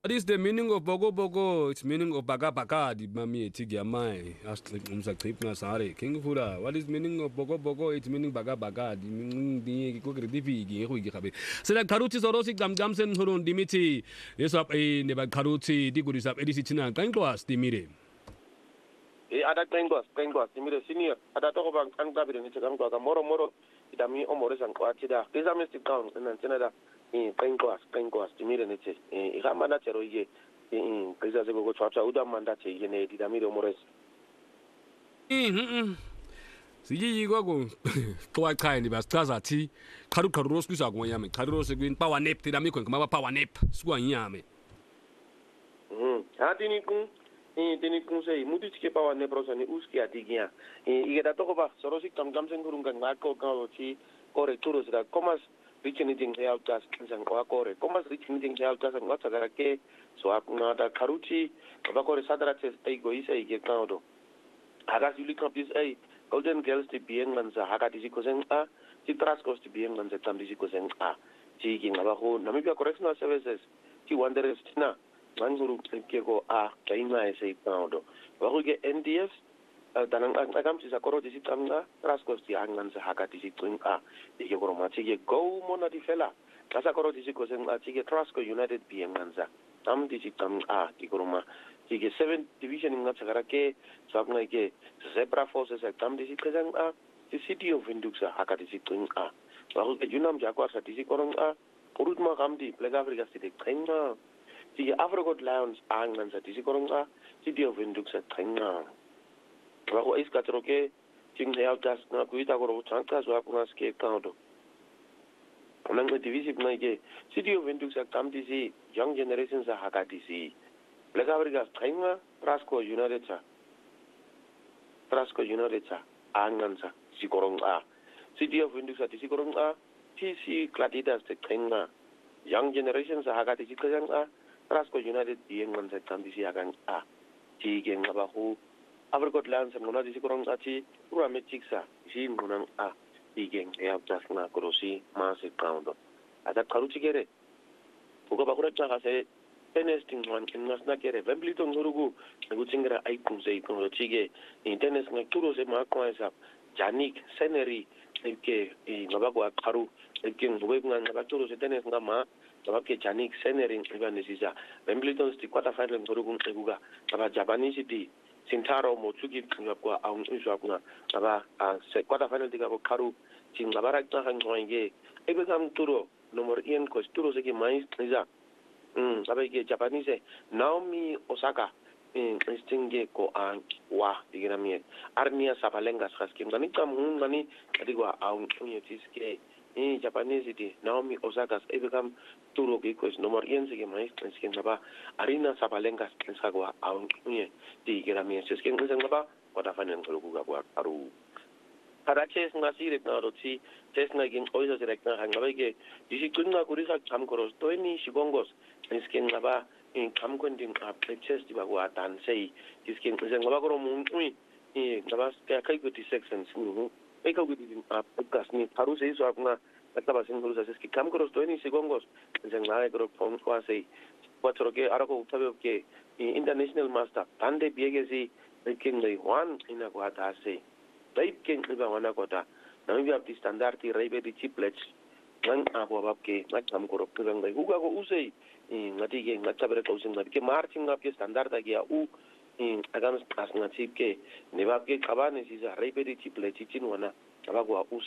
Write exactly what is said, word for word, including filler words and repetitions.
What is the meaning of Bogo Bogo? It's meaning of Baga Baga, di mami etigiamai. Umsa trip na sare. King Fura. What is meaning of Bogo Bogo? It's meaning Baga Baga. Di meaning di ko kredifi gi ko gi khabe. Sela karuti sorosi gam gam sen horon dimiti. Yesap e ne ba karuti di gurisap edisi tina kankwas dimire. E ada kankwas kankwas dimire senior. Ada to ko bang kan gabi ni tsam ko ga moro moro. Idami omore san ko atida. Pesa mystic town nan tenada. in kankwas kankwas dimire ne tse. E ga manda tsero ye. in pesa se go tswa uda manda tse ye ne idamire omores. Mhm. Siji yigo to kind ba staza ti karu karu rosku sa go yame karu rosku in power nap ti dami ko ma power nap su an yame. Mhm. Ha tini kun in tini kun sei muti ke power nap rosani uski atigia. E ige da to ko ba sorosi kam kam sen kurunga ngako ko ti kore turos da komas rich anything he out gas san ko kore komas rich anything he out gas an wata gara ke so akuna da karuti ba kore sadara tse ai go isa ige kaodo. Haga yuli kampis ai golden girls ti bien manza haga disi kosen a ti traskos ti bien manza tam disi kosen a ti king aba ho Namibia Correctional Services ti wanderers tina manzuru ke go a kainga ese paudo ba ho ge N D F tanang agam ti sakoro disi tamna traskos ti anganza haga disi twin a ti ke go ma ti ge go mona di fela kasa koro disi kosen a ti ge Trasco United bien manza tam disi tam a ti go ma Tige seven division in Natsarake, Sabna ke Zebra forces at Tam Disi Kazan A, the city of Induxa, Hakatisi Twin A. While the Junam Jaguars at Disi Korong A, Urutma Ramdi, Plague Africa City Trainer. The African Lions Angans at Disi Korong A, city of Induxa Trainer. Raho is Katroke, Ting Healtas Nakuita Goro Chankas Wapunas Cape Counto. Among the division Nage, city of Induxa Tam Disi, young generations are Hakatisi. Plague Africa Trainer, Trasco United. Trasco United, Angansa, Sikorong A. City of Induxa, Sikorong A, T C Cladidas, the Trainer. Young generations are Hagati Sikang A, Trasco United, the England, Tandisi Agan A. Tigan Abahu, African lands and Monadi Sikorong Achi, Urametixa, Jim Munang A. Tigan, Eabtasna, Korosi, Massive Poundo. At that Karuchigere, Pugabakura Chase. Tennis ting one can not get a Vembliton Hurugu, a good singer icon say Chige, in tennis Naturo se Marquesa, Janik, Seneri, Eke, Nabagua Karu, a king Wegman, Nabaturo tennis Nama, Nabake Janik, Seneri, Ivanisisa, Vembliton's the quarterfinal Hurugun Eguga, about Japanese city, Sintaro, Motsuki, Nabua, Aun Usakuna, Naba, quarterfinal Tigabo Karu, Ting Nabarakta and Hoenge, Ebekam Turo, no more Ian Costuro Seki Mines, Niza. Mm, sabe que Japanese Naomi Osaka in instinge ko an wa digina mi arnia sapalengas haskim gani kam gani adigwa aun unitiske in Japanese di Naomi Osaka ebekam turo ke ko nomor yense ke mais skin ba arina sapalengas sagwa aun unye digina mi skin ngaba ko da fanen ko ku ga aru kada ches nga sirip na roti ches nga gin oiso direct na hanga bege disi kunna kurisa kam koros to ni shigongos skin ngaba in kam konding a ches di bagwa tan sei skin ngaba ko mun ui e ngaba ka kai ko ti sections ni e ka gudi a podcast ni paru sei so apna taba sin hulusa skin kam koros to ni shigongos ngaba ko phone ko sei patro ke arako utabe ke international master tande biegesi skin nei one ina ko ata sei Baik king iba wana kota. Nang biap di standar ti raibe di chiplets. Nang apo babke macam korok tugang dai. Huga ko usay. Ngati ke ngacabre ko usay ngati ke marching ngap ke standar ta kia u. Agan as ngati ke ne babke kabane sisa raibe di chiplets chin wana. Abagwa us